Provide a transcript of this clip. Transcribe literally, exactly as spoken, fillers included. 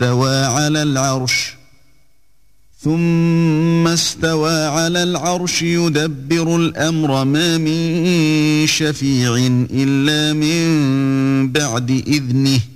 استوى على العرش ثم استوى على العرش يدبر الأمر ما من شفيع إلا من بعد إذنه